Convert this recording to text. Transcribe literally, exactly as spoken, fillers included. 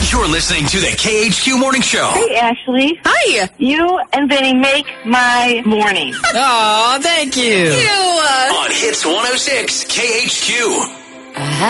You're listening to the K H Q Morning Show. Hey, Ashley. Hi. You and Vinny make my morning. Oh, thank you. You, uh... On Hits one oh six K H Q.